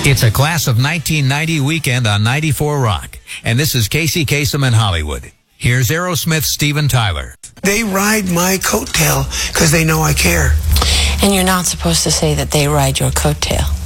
It's a class of 1990 weekend on 94 Rock. And this is Casey Kasem in Hollywood. Here's Aerosmith's Steven Tyler. They ride my coattail because they know I care. And you're not supposed to say that they ride your coattail.